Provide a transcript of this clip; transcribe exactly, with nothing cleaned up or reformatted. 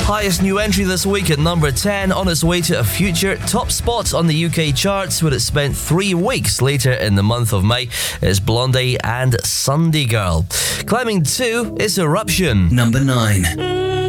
Highest new entry this week at number ten, on its way to a future top spot on the U K charts, where it spent three weeks later in the month of May, is Blondie and Sunday Girl. Climbing two is Eruption. Number nine.